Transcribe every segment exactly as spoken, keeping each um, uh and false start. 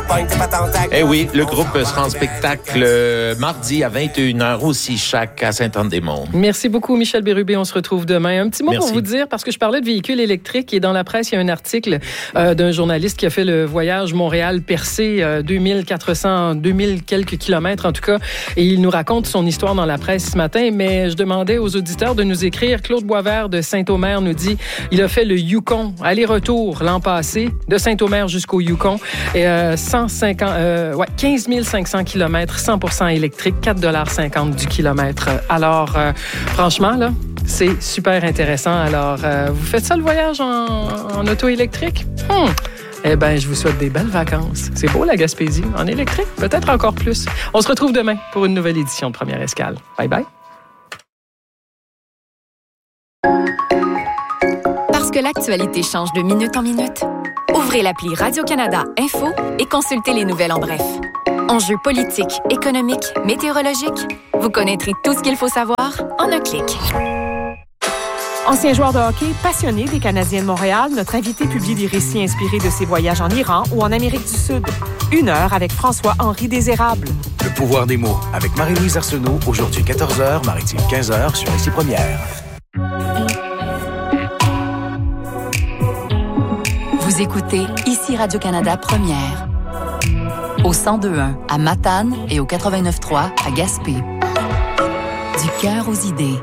Eh oui, le groupe sera en spectacle euh, mardi à vingt et une heures aussi chaque à Sainte-Anne-des-Monts. Merci beaucoup, Michel Bérubé. On se retrouve demain. Un petit mot Merci. pour vous dire, parce que je parlais de véhicules électriques et dans la presse, il y a un article euh, d'un journaliste qui a fait le voyage Montréal-Percé, euh, deux mille quatre cents, deux mille quelques kilomètres en tout cas, et il nous raconte son histoire dans la presse ce matin. Mais je demandais aux auditeurs de nous écrire. Claude Boisvert de Saint-Omer nous dit il a fait le Yukon, aller-retour l'an passé, de Saint-Omer jusqu'au Yukon, et euh, cent cinquante, euh, ouais, quinze mille cinq cents kilomètres, cent pour cent électrique, quatre dollars cinquante du kilomètre. Alors, euh, franchement, là, c'est super intéressant. Alors, euh, vous faites ça le voyage en, en auto électrique? Hmm. Eh bien, je vous souhaite des belles vacances. C'est beau, la Gaspésie. En électrique, peut-être encore plus. On se retrouve demain pour une nouvelle édition de Première Escale. Bye bye. Parce que l'actualité change de minute en minute, ouvrez l'appli Radio-Canada Info et consultez les nouvelles en bref. Enjeux politiques, économiques, météorologiques, vous connaîtrez tout ce qu'il faut savoir en un clic. Ancien joueur de hockey, passionné des Canadiens de Montréal, notre invité publie des récits inspirés de ses voyages en Iran ou en Amérique du Sud. Une heure avec François-Henri Désérable. Le pouvoir des mots avec Marie-Louise Arsenault, aujourd'hui quatorze heures, Maritime quinze heures sur Ici Première. Vous écoutez Ici Radio-Canada Première. Au cent deux point un à Matane et au quatre-vingt-neuf point trois à Gaspé. Du cœur aux idées.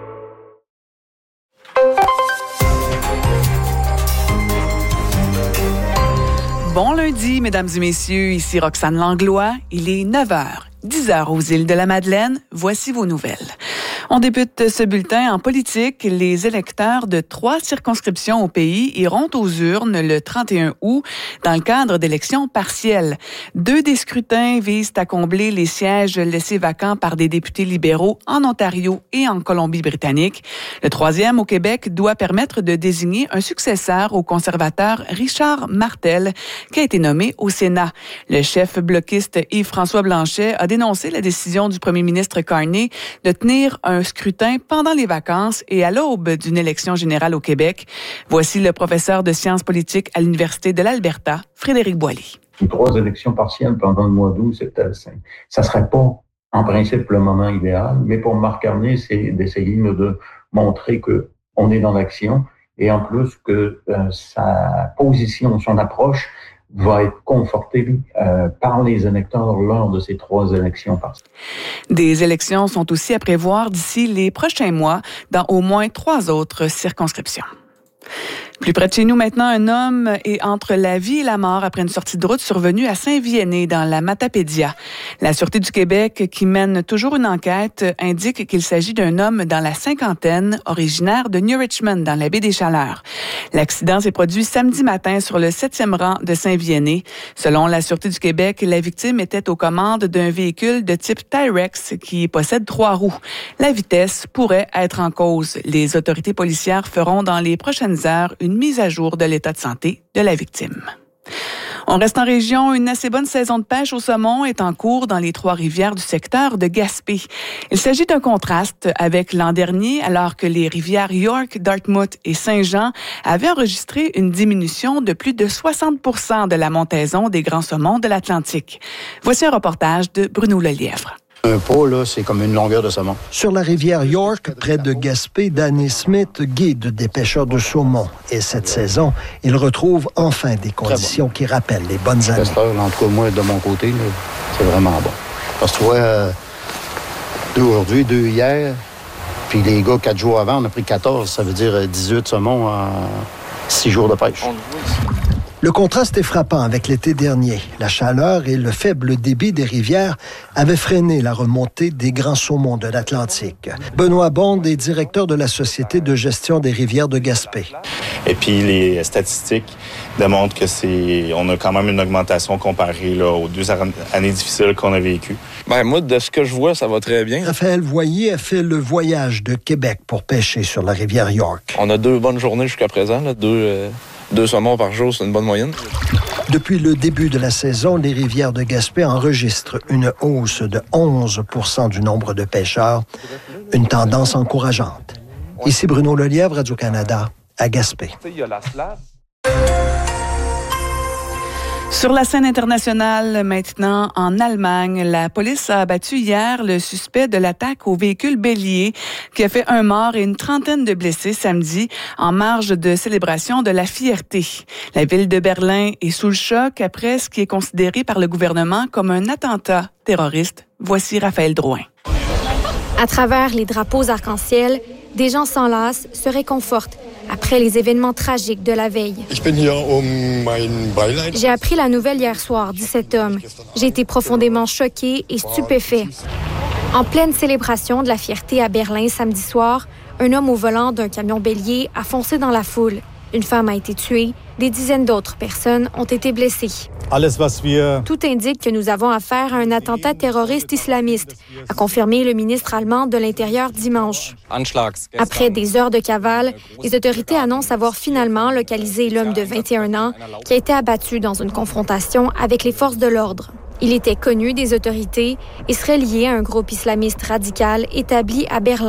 Bon lundi, mesdames et messieurs, ici Roxane Langlois. Il est neuf heures, dix heures aux îles de la Madeleine. Voici vos nouvelles. On débute ce bulletin en politique. Les électeurs de trois circonscriptions au pays iront aux urnes le trente et un août dans le cadre d'élections partielles. Deux des scrutins visent à combler les sièges laissés vacants par des députés libéraux en Ontario et en Colombie-Britannique. Le troisième, au Québec, doit permettre de désigner un successeur au conservateur Richard Martel, qui a été nommé au Sénat. Le chef bloquiste Yves-François Blanchet a dénoncé la décision du premier ministre Carney de tenir un scrutin pendant les vacances et à l'aube d'une élection générale au Québec. Voici le professeur de sciences politiques à l'Université de l'Alberta, Frédéric Boily. Trois élections partielles pendant le mois d'août, c'était, ça serait pas, en principe, le moment idéal, mais pour Marc Carney, c'est d'essayer de montrer que on est dans l'action et en plus que euh, sa position, son approche va être conforté euh, par les électeurs lors de ces trois élections partielles. Des élections sont aussi à prévoir d'ici les prochains mois dans au moins trois autres circonscriptions. Plus près de chez nous maintenant, un homme est entre la vie et la mort après une sortie de route survenue à Saint-Viennet dans la Matapédia. La Sûreté du Québec, qui mène toujours une enquête, indique qu'il s'agit d'un homme dans la cinquantaine, originaire de New Richmond, dans la baie des Chaleurs. L'accident s'est produit samedi matin sur le septième rang de Saint-Viennet. Selon la Sûreté du Québec, la victime était aux commandes d'un véhicule de type Tyrex qui possède trois roues. La vitesse pourrait être en cause. Les autorités policières feront dans les prochaines heures une mise à jour de l'état de santé de la victime. On reste en région. Une assez bonne saison de pêche au saumon est en cours dans les Trois-Rivières du secteur de Gaspé. Il s'agit d'un contraste avec l'an dernier, alors que les rivières York, Dartmouth et Saint-Jean avaient enregistré une diminution de plus de soixante pour cent de la montaison des grands saumons de l'Atlantique. Voici un reportage de Bruno Lelièvre. Un pot, là, c'est comme une longueur de saumon. Sur la rivière York, près de Gaspé, Danny Smith guide des pêcheurs de saumon. Et cette saison, il retrouve enfin des conditions bon. qui rappellent les bonnes années. Pêcheur, en tout cas, moi, de mon côté, là, c'est vraiment bon. Parce que tu vois, euh, deux aujourd'hui, deux hier, puis les gars, quatre jours avant, on a pris quatorze. Ça veut dire dix-huit saumons en six jours de pêche. Le contraste est frappant avec l'été dernier. La chaleur et le faible débit des rivières avaient freiné la remontée des grands saumons de l'Atlantique. Benoît Bond est directeur de la Société de gestion des rivières de Gaspé. Et puis les statistiques démontrent que c'est, on a quand même une augmentation comparée là, aux deux années difficiles qu'on a vécues. Ben moi, de ce que je vois, ça va très bien. Raphaël Voyer a fait le voyage de Québec pour pêcher sur la rivière York. On a deux bonnes journées jusqu'à présent, là, deux... Euh... Deux saumons par jour, c'est une bonne moyenne. Depuis le début de la saison, les rivières de Gaspé enregistrent une hausse de onze pour cent du nombre de pêcheurs, une tendance encourageante. Ici Bruno Lelièvre, Radio-Canada, à Gaspé. Sur la scène internationale, maintenant, en Allemagne, la police a abattu hier le suspect de l'attaque au véhicule bélier qui a fait un mort et une trentaine de blessés samedi en marge de célébration de la fierté. La ville de Berlin est sous le choc après ce qui est considéré par le gouvernement comme un attentat terroriste. Voici Raphaël Drouin. À travers les drapeaux arc-en-ciel, des gens s'enlacent, se réconfortent après les événements tragiques de la veille. J'ai appris la nouvelle hier soir, dit cet homme. J'ai été profondément choqué et stupéfait. En pleine célébration de la fierté à Berlin samedi soir, un homme au volant d'un camion bélier a foncé dans la foule. Une femme a été tuée, des dizaines d'autres personnes ont été blessées. Tout indique que nous avons affaire à un attentat terroriste islamiste, a confirmé le ministre allemand de l'Intérieur dimanche. Après des heures de cavale, les autorités annoncent avoir finalement localisé l'homme de vingt et un ans qui a été abattu dans une confrontation avec les forces de l'ordre. Il était connu des autorités et serait lié à un groupe islamiste radical établi à Berlin.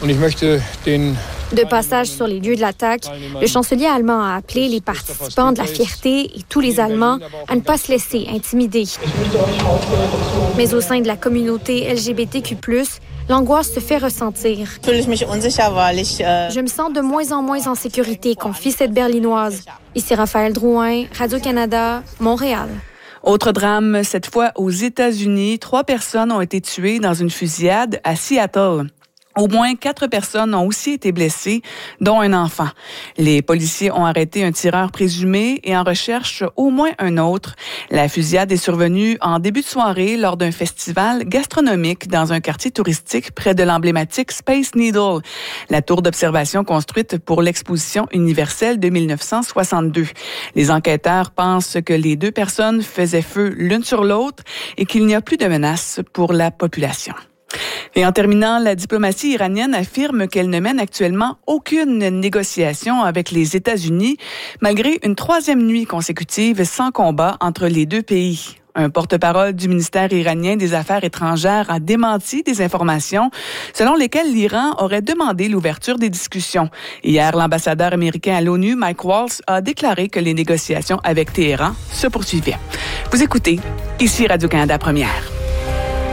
De passage sur les lieux de l'attaque, le chancelier allemand a appelé les participants de la fierté et tous les Allemands à ne pas se laisser intimider. Mais au sein de la communauté L G B T Q plus, l'angoisse se fait ressentir. Je me sens de moins en moins en sécurité, confie cette Berlinoise. Ici Raphaël Drouin, Radio-Canada, Montréal. Autre drame, cette fois aux États-Unis, trois personnes ont été tuées dans une fusillade à Seattle. Au moins quatre personnes ont aussi été blessées, dont un enfant. Les policiers ont arrêté un tireur présumé et en recherchent au moins un autre. La fusillade est survenue en début de soirée lors d'un festival gastronomique dans un quartier touristique près de l'emblématique Space Needle, la tour d'observation construite pour l'exposition universelle de dix-neuf cent soixante-deux. Les enquêteurs pensent que les deux personnes faisaient feu l'une sur l'autre et qu'il n'y a plus de menace pour la population. Et en terminant, la diplomatie iranienne affirme qu'elle ne mène actuellement aucune négociation avec les États-Unis, malgré une troisième nuit consécutive sans combat entre les deux pays. Un porte-parole du ministère iranien des Affaires étrangères a démenti des informations selon lesquelles l'Iran aurait demandé l'ouverture des discussions. Hier, l'ambassadeur américain à l'ONU, Mike Waltz, a déclaré que les négociations avec Téhéran se poursuivaient. Vous écoutez, ici Radio-Canada Première.